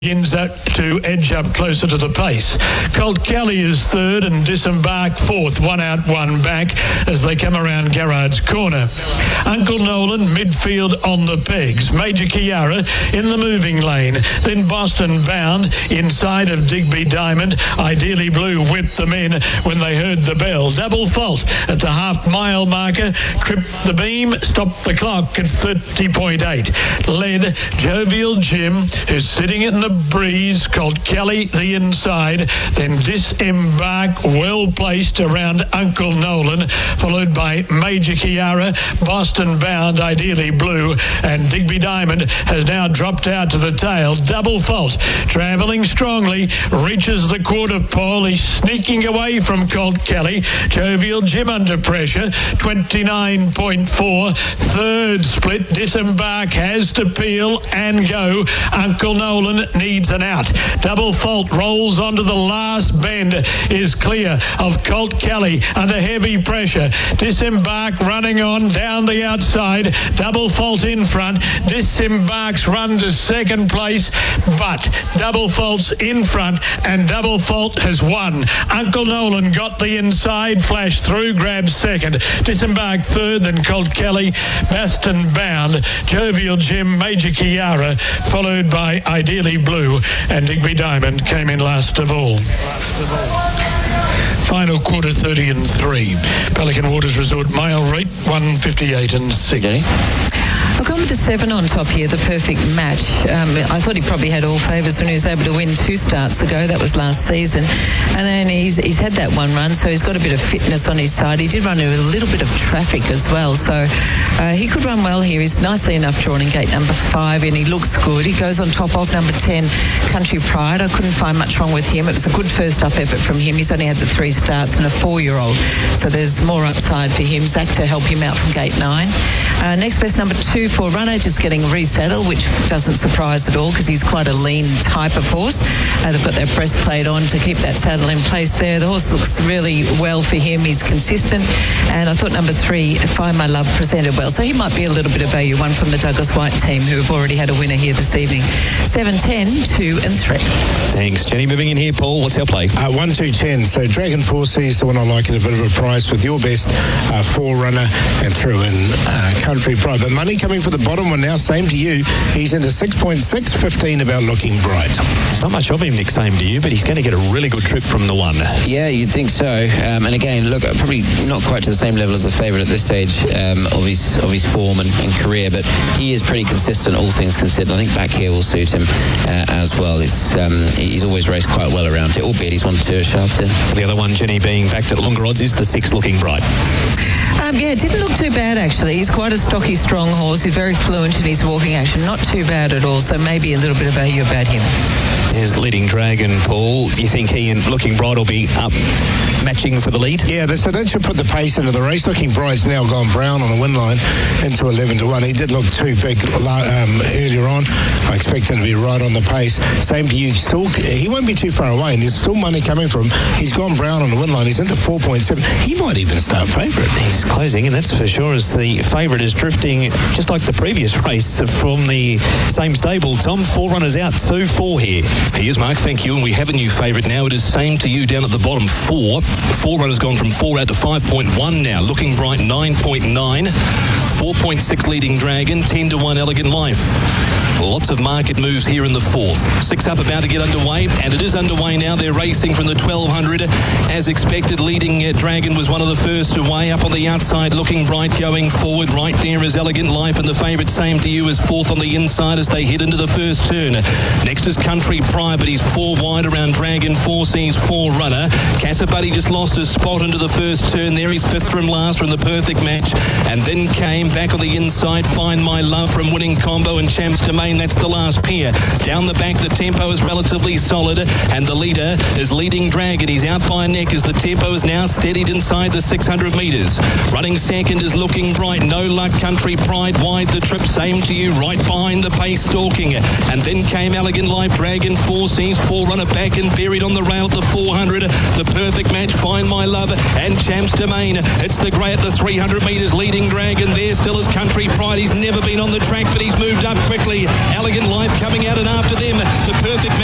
begins to edge up closer to the pace. Colt Kelly is third and Disembark fourth, one out, one back as they come around Garrard's corner. Uncle Nolan midfield on the pegs. Major Kiara in the moving lane. Then Boston Bound inside of Digby Diamond. Ideally Blue whipped them in when they heard the bell. Double Fault at the half-mile marker. Tripped the beam, stopped the clock at 30.8. Led Jovial Jim, who's sitting in the breeze. Colt Kelly the inside, then Disembark well placed around Uncle Nolan, followed by Major Kiara. Boston Bound, Ideally Blue, and Digby Diamond has now dropped out to the tail. Double Fault travelling strongly, reaches the quarter pole. He's sneaking away from Colt Kelly. Jovial Jim under pressure, 29.4. Third split, Disembark has to peel and go. Uncle Nolan needs an out. Double Fault rolls onto the last bend, is clear of Colt Kelly under heavy pressure. Disembark running on down the outside. Double Fault in front. Disembark's run to second place, but Double Fault's in front and Double Fault has won. Uncle Nolan got the inside, flashed through, grabbed second. Disembark third, then Colt Kelly, Boston Bound, Jovial Jim, Major Kiara, followed by Ideally Blue, and Digby Diamond came in last of all. Final quarter 30 and 3. Pelican Waters Resort mile rate 1:58 and 6. I've gone with the 7 on top here, the perfect match. I thought he probably had all favours when he was able to win 2 starts ago. That was last season. And then he's had that one run, so he's got a bit of fitness on his side. He did run into a little bit of traffic as well, so he could run well here. He's nicely enough drawn in gate number 5, and he looks good. He goes on top of number 10, Country Pride. I couldn't find much wrong with him. It was a good first up effort from him. He's only had the 3 starts and a 4-year-old, so there's more upside for him. Zach to help him out from gate 9. Next best number 2, Forerunner, just getting resettled, which doesn't surprise at all because he's quite a lean type of horse. They've got their breastplate on to keep that saddle in place there. The horse looks really well for him. He's consistent. And I thought number 3, Find My Love, presented well. So he might be a little bit of value, one from the Douglas White team who have already had a winner here this evening. 7, 10, 2 and 3. Thanks, Jenny. Moving in here, Paul, what's our play? 1, 2, 10. So Dragon 4C is the one I like at a bit of a price with your best Forerunner and threw in Country Pride. But money coming for the bottom one now, same to you. He's into 6.6, 15 about Looking Bright. It's not much of him, Nick, same to you, but he's going to get a really good trip from the 1. Yeah, you'd think so. And again, look, probably not quite to the same level as the favourite at this stage of his form and career, but he is pretty consistent, all things considered. I think back here will suit him as well. He's always raced quite well around here, albeit he's won 2 at Charlton. The other one, Jenny, being backed at longer odds is the 6, Looking Bright. Yeah, it didn't look too bad actually. He's quite a stocky, strong horse. He's very fluent in his walking action. Not too bad at all, so maybe a little bit of value about him. There's Leading Dragon, Paul. You think he and Looking Bright will be up matching for the lead? Yeah, so that should put the pace into the race. Looking Bright's now gone brown on the win line into 11 to 1. He did look too big earlier on. I expect him to be right on the pace. Same to you. Still, he won't be too far away, and there's still money coming from him. He's gone brown on the win line. He's into 4.7. He might even start favourite. He's closing, and that's for sure, as the favourite is drifting just like the previous race from the same stable. Tom, Forerunners out, 2-4 here. He is, Mark, thank you. And we have a new favourite now. It is same to you down at the bottom, 4. Forerunner's gone from 4 out to 5.1 now. Looking Bright, 9.9. 4.6 Leading Dragon, 10 to 1 Elegant Life. Lots of market moves here in the 4th. 6 up about to get underway, and it is underway now. They're racing from the 1200. As expected, Leading Dragon was one of the first away. Up on the outside, Looking Bright going forward. Right there is Elegant Life, and the favourite Same to You is 4th on the inside as they head into the first turn. Next is Country Pride, but he's 4 wide around Dragon 4C's Forerunner. Cassabuddy just lost his spot into the first turn there. He's 5th from last from the perfect match, and then came back on the inside Find My Love from Winning Combo and Champs Domain. That's the last pair. Down the back, the tempo is relatively solid, and the leader is Leading Dragon. He's out by a neck as the tempo is now steadied inside the 600 metres. Running second is Looking Bright. No Luck, Country Pride wide the trip. Same to You right behind the pace, stalking. And then came Elegant Life, Dragon 4C's Forerunner back and buried on the rail at the 400. The perfect match, Find My Love and Champs Domain. It's the grey at the 300 metres. Leading Dragon there still is Country Pride. He's never been on the track, but he's moved up quickly. Elegant Life coming out and after them. The Perfect